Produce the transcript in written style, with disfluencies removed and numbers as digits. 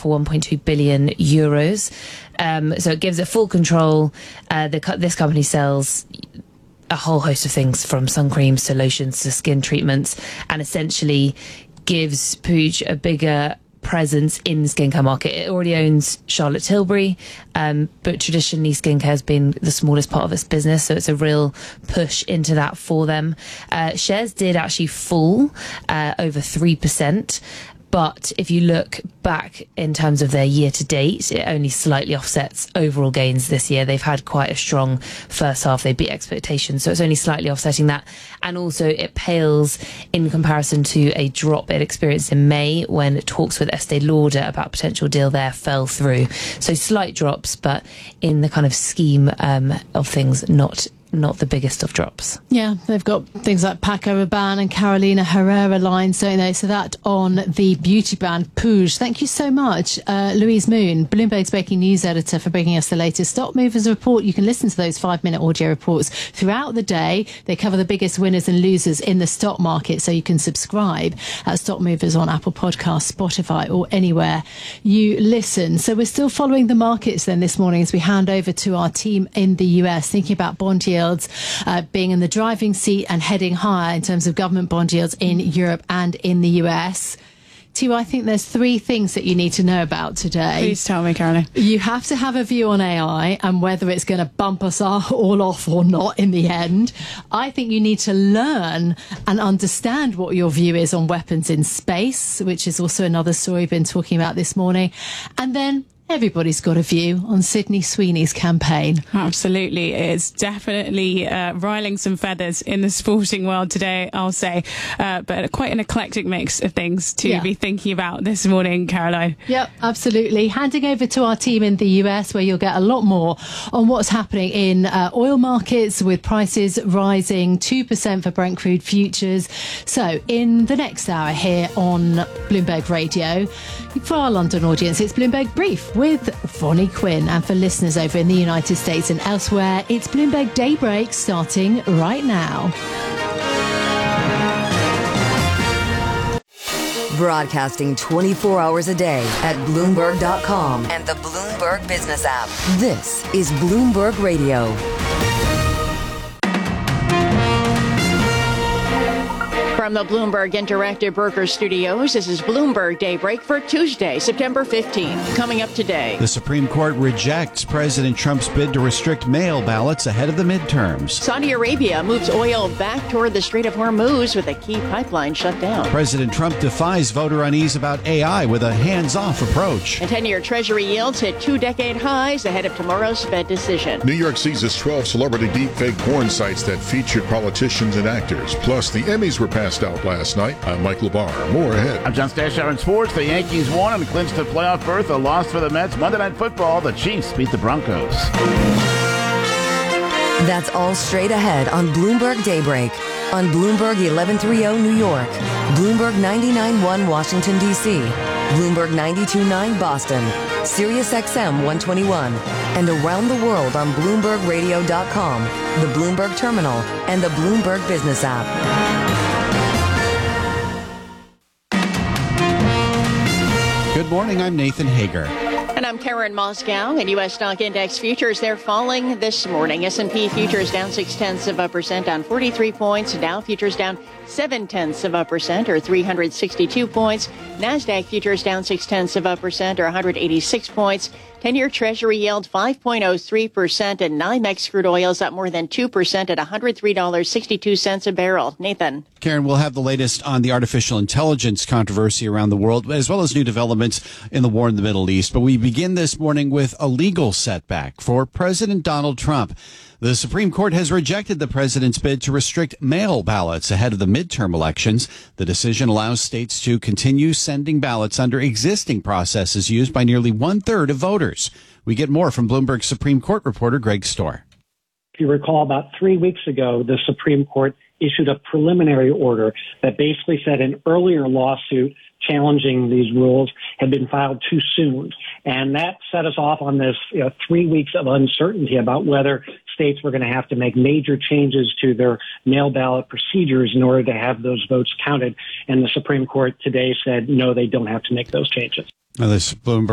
for 1.2 billion euros. So it gives it full control. This company sells a whole host of things, from sun creams to lotions to skin treatments, and essentially gives Puig a bigger presence in the skincare market. It already owns Charlotte Tilbury, but traditionally skincare has been the smallest part of its business, so it's a real push into that for them. Shares did actually fall over 3%. But if you look back in terms of their year to date, it only slightly offsets overall gains this year. They've had quite a strong first half. They beat expectations, so it's only slightly offsetting that. And also it pales in comparison to a drop it experienced in May when talks with Estee Lauder about a potential deal there fell through. So slight drops, but in the kind of scheme of things, not the biggest of drops. Yeah, they've got things like Paco Rabanne and Carolina Herrera lines, don't they? So that on the beauty brand Puig. Thank you so much, Louise Moon, Bloomberg's breaking news editor, for bringing us the latest Stock Movers report. You can listen to those 5-minute audio reports throughout the day. They cover the biggest winners and losers in the stock market, so you can subscribe at Stock Movers on Apple Podcasts, Spotify, or anywhere you listen. So we're still following the markets then this morning as we hand over to our team in the US, thinking about bond yields being in the driving seat and heading higher in terms of government bond yields in Europe and in the US. Tiwa, I think there's 3 things that you need to know about today. Please tell me, Caroline. You have to have a view on AI and whether it's going to bump us all off or not in the end. I think you need to learn and understand what your view is on weapons in space, which is also another story we've been talking about this morning. And then everybody's got a view on Sydney Sweeney's campaign. Absolutely. It's definitely riling some feathers in the sporting world today, I'll say. But quite an eclectic mix of things to be thinking about this morning, Caroline. Yep, absolutely. Handing over to our team in the US, where you'll get a lot more on what's happening in oil markets, with prices rising 2% for Brent crude futures. So in the next hour here on Bloomberg Radio, for our London audience, it's Bloomberg Brief with Vonnie Quinn. And for listeners over in the United States and elsewhere, it's Bloomberg Daybreak starting right now. Broadcasting 24 hours a day at Bloomberg.com and the Bloomberg Business app. This is Bloomberg Radio. From the Bloomberg Interactive Brokers Studios, this is Bloomberg Daybreak for Tuesday, September 15th. Coming up today, the Supreme Court rejects President Trump's bid to restrict mail ballots ahead of the midterms. Saudi Arabia moves oil back toward the Strait of Hormuz with a key pipeline shut down. President Trump defies voter unease about AI with a hands-off approach. And 10-year Treasury yields hit 2-decade highs ahead of tomorrow's Fed decision. New York seizes 12 celebrity deepfake porn sites that featured politicians and actors. Plus, the Emmys were passed out last night. I'm Mike LeBar. More ahead. I'm John Stashower in sports. The Yankees won and clinched a playoff berth. A loss for the Mets. Monday Night Football. The Chiefs beat the Broncos. That's all straight ahead on Bloomberg Daybreak. On Bloomberg 1130 New York, Bloomberg 99.1 Washington, D.C., Bloomberg 92.9 Boston, Sirius XM 121, and around the world on BloombergRadio.com, the Bloomberg Terminal, and the Bloomberg Business app. Good morning, I'm Nathan Hager. And I'm Karen Moscow. In U.S. stock index futures, they're falling this morning. S&P futures down 0.6%, down 43 points. Dow futures down 0.7%, or 362 points. NASDAQ futures down 0.6%, or 186 points. 10-year Treasury yield 5.03%, and NYMEX crude oil is up more than 2% at $103.62 a barrel. Nathan. Karen, we'll have the latest on the artificial intelligence controversy around the world, as well as new developments in the war in the Middle East. But we begin this morning with a legal setback for President Donald Trump. The Supreme Court has rejected the president's bid to restrict mail ballots ahead of the midterm elections. The decision allows states to continue sending ballots under existing processes used by nearly 1/3 of voters. We get more from Bloomberg Supreme Court reporter Greg Storr. If you recall, about 3 weeks ago, the Supreme Court issued a preliminary order that basically said an earlier lawsuit challenging these rules had been filed too soon. And that set us off on this 3 weeks of uncertainty about whether states were going to have to make major changes to their mail ballot procedures in order to have those votes counted. And the Supreme Court today said, no, they don't have to make those changes. Now, this Bloomberg